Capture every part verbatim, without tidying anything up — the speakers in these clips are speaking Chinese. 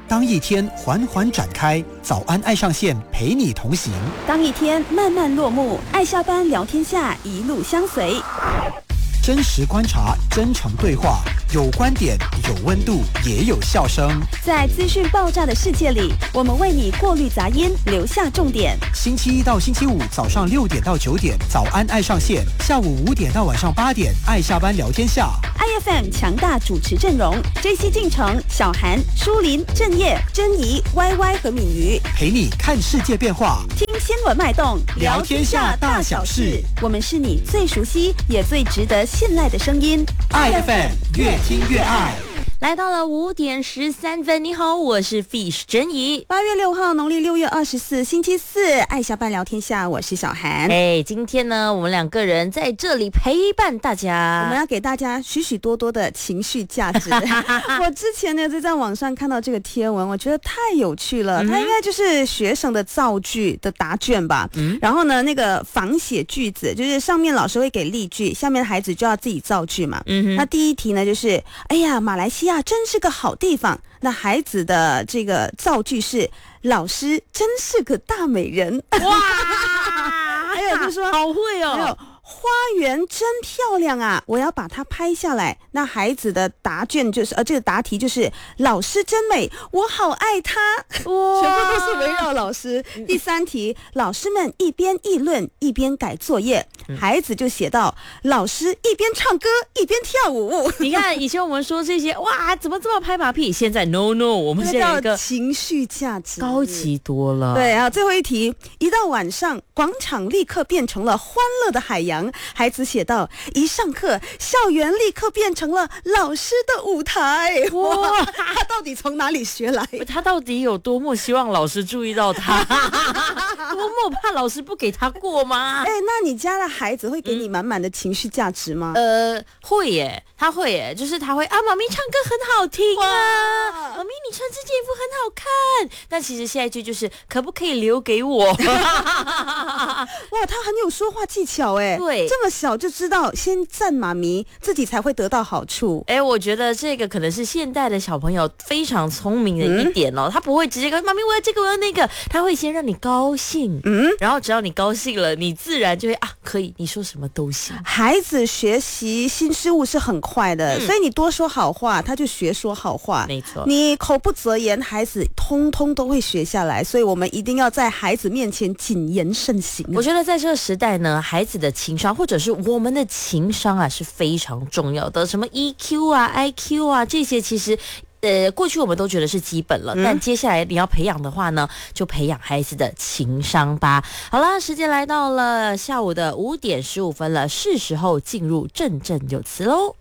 当一天缓缓展开，早安爱上线陪你同行； 当一天慢慢落幕，爱下班聊天下一路相随。 真实观察，真诚对话，有观点，有温度，也有笑声。 在资讯爆炸的世界里，我们为你过滤杂音，留下重点。 星期一到星期五早上六点到九点，早安爱上线；下午五点到晚上八点，爱下班聊天下。 I F M 强大主持阵容 ：J C 进城、小韩、舒林、郑业、珍怡、Y Y 和敏瑜， 陪你看世界变化， 听新闻脉动， 聊天下大小事。 我们是你最熟悉也最值得信赖的声音。 I F M 越听越爱。 来到了五点十三分，你好，我是 Fish 珍怡。 八月六号，农历六月二十四，星期四，爱下班聊天下，我是小韩。 哎，今天呢，我们两个人在这里陪伴大家， 我们要给大家许许多多的情绪价值。我之前呢，就在网上看到这个贴文，我觉得太有趣了。嗯、它应该就是学生的造句的答卷吧。嗯、然后呢，那个仿写句子，就是上面老师会给例句，下面孩子就要自己造句嘛。嗯、那第一题呢，就是哎呀，马来西亚真是个好地方。那孩子的这个造句是老师真是个大美人。哇，还有就说好会哦， 还有花园真漂亮啊，我要把它拍下来。那孩子的答卷就是呃，这个答题就是老师真美，我好爱她。哇，全部都是围绕老师。第三题，老师们一边议论一边改作业，嗯、孩子就写到老师一边唱歌一边跳舞。 你看以前我们说这些哇怎么这么拍马屁，现在 no no 我们现在有一个情绪价值高级多了。 对啊，最后一题，一到晚上广场立刻变成了欢乐的海洋，孩子写到一上课校园立刻变成了老师的舞台。哇，他到底从哪里学来？ 他到底有多么希望老师注意到他？多么怕老师不给他过吗？ 哎，那你家的孩子会给你满满的情绪价值吗？ 嗯、呃，会耶，他会耶，就是他会啊，妈咪唱歌很好听啊，妈咪你穿这件衣服很好看。但其实下一句就是可不可以留给我？哇， 他很有说话技巧哎， 对， 这么小就知道先赞妈咪，自己才会得到好处。 哎，我觉得这个可能是现代的小朋友非常聪明的一点哦，嗯、他不会直接跟妈咪我要这个我要那个，他会先让你高兴，嗯，然后只要你高兴了，你自然就会啊可以，你说什么都行。 孩子学习新事物是很快的，嗯、所以你多说好话，他就学说好话。 没错， 你口不择言，孩子通通都会学下来。所以我们一定要在孩子面前谨言慎行。 我觉得在这个时代呢，孩子的情商或者是我们的情商啊是非常重要的。什么 E Q 啊 I Q 啊这些其实呃，过去我们都觉得是基本了，嗯、但接下来你要培养的话呢，就培养孩子的情商吧。好啦，时间来到了下午的五点十五分了，是时候进入振振有词喽。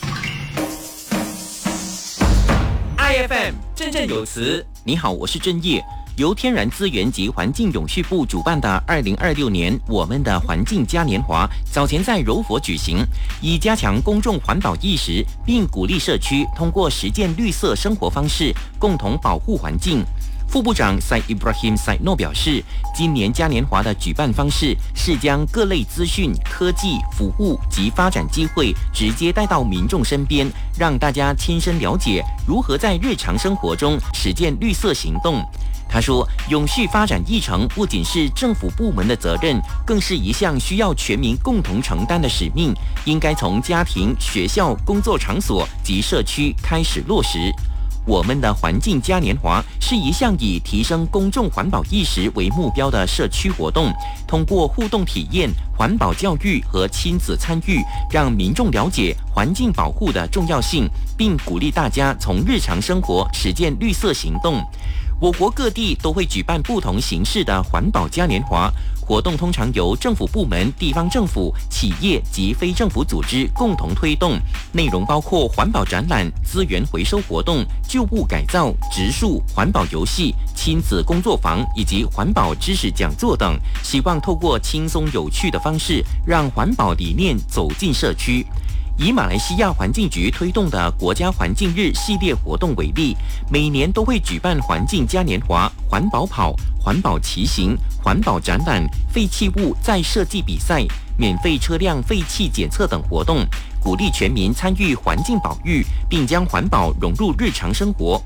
I F M 振振有词，你好，我是郑业。由天然资源及环境永续部主办的二零二六年我们的环境嘉年华早前在柔佛举行，以加强公众环保意识，并鼓励社区通过实践绿色生活方式，共同保护环境。副部长 Syed Ibrahim Saidno 表示，今年嘉年华的举办方式是将各类资讯、科技、服务及发展机会直接带到民众身边，让大家亲身了解如何在日常生活中实践绿色行动。他说，永续发展议程不仅是政府部门的责任，更是一项需要全民共同承担的使命，应该从家庭、学校、工作场所及社区开始落实。我们的环境嘉年华是一项以提升公众环保意识为目标的社区活动，通过互动体验、环保教育和亲子参与，让民众了解环境保护的重要性，并鼓励大家从日常生活实践绿色行动。我国各地都会举办不同形式的环保嘉年华活动，通常由政府部门、地方政府、企业及非政府组织共同推动，内容包括环保展览、资源回收活动、旧物改造、植树、环保游戏、亲子工作坊以及环保知识讲座等，希望透过轻松有趣的方式，让环保理念走进社区。以马来西亚环境局推动的国家环境日系列活动为例，每年都会举办环境嘉年华、环保跑、环保骑行、环保展览、废弃物再设计比赛、免费车辆废气检测等活动，鼓励全民参与环境保育，并将环保融入日常生活。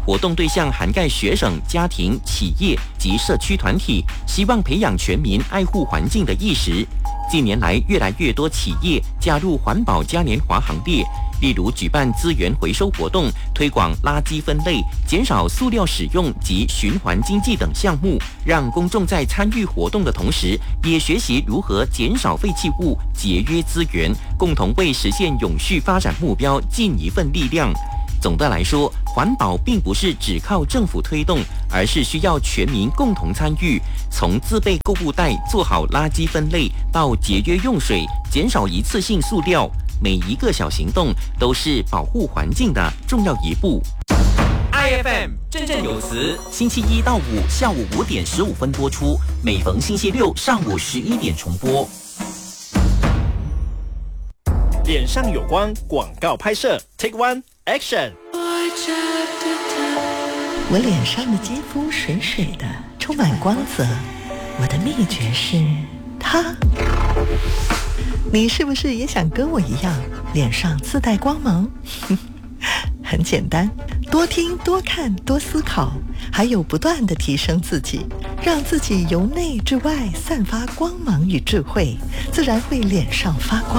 活动对象涵盖学生、家庭、企业及社区团体，希望培养全民爱护环境的意识。近年来，越来越多企业加入环保嘉年华行列，例如举办资源回收活动、推广垃圾分类、减少塑料使用及循环经济等项目，让公众在参与活动的同时，也学习如何减少废弃物、节约资源，共同为实现永续发展目标尽一份力量。总的来说，环保并不是只靠政府推动，而是需要全民共同参与。从自备购物袋做好垃圾分类，到节约用水、减少一次性塑料，每一个小行动都是保护环境的重要一步。 I F M 振振有词， 星期一到五下午五点十五分播出，每逢星期六上午十一点重播。 脸上有光广告拍摄 Take One Action。 我脸上的肌肤水水的，充满光泽，我的秘诀是它。你是不是也想跟我一样脸上自带光芒？很简单，多听多看多思考，还有不断地提升自己，让自己由内至外散发光芒与智慧，自然会脸上发光。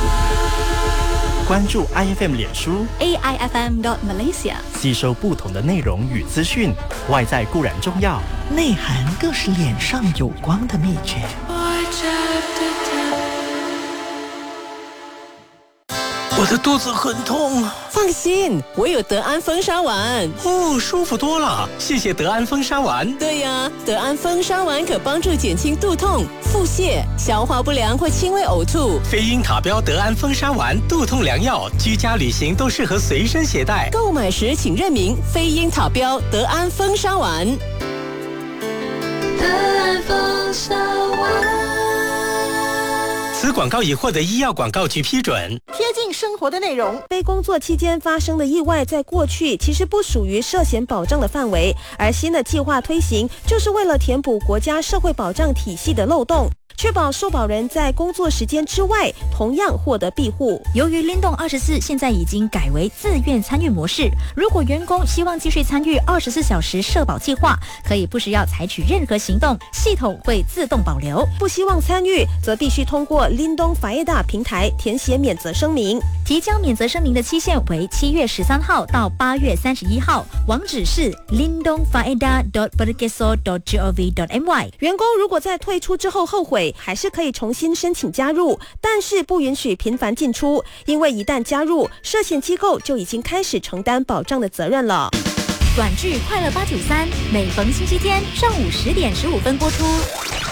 关注 I F M 脸书 A I F M dot Malaysia， 吸收不同的内容与资讯，外在固然重要， 内涵更是脸上有光的秘诀。 我的肚子很痛。 放心，我有德安风沙丸。 哦，舒服多了，谢谢德安风沙丸。 对呀，德安风沙丸可帮助减轻肚痛、腹泻、消化不良或轻微呕吐。 非英塔标德安风沙丸，肚痛良药，居家旅行都适合随身携带。 购买时请认明非英塔标德安风沙丸。 德安风沙丸。 此广告已获得医药广告局批准。 贴近生活的内容。 非工作期间发生的意外，在过去其实不属于涉险保障的范围，而新的计划推行，就是为了填补国家社会保障体系的漏洞，确保受保人在工作时间之外同样获得庇护。 由于灵动二十四现在已经改为自愿参与模式，如果员工希望继续参与二十四小时社保计划，可以不需要采取任何行动，系统会自动保留。 不希望参与，则必须通过 Lindong Faedah 平台填写免责声明。 提交免责声明的期限为七月十三号到八月三十一号，网址是 lindong faedah dot perkeso dot gov dot my。 员工如果在退出之后后悔，还是可以重新申请加入，但是不允许频繁进出，因为一旦加入，涉险机构就已经开始承担保障的责任了。 短剧《快乐八九三》每逢星期天上午十点十五分播出。